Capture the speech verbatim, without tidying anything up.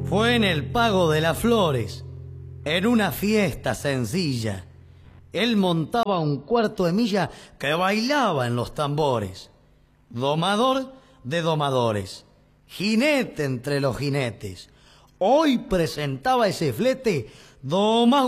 Fue en el Pago de las Flores, en una fiesta sencilla. Él montaba un cuarto de milla que bailaba en los tambores. Domador de domadores, jinete entre los jinetes. Hoy presentaba ese flete domado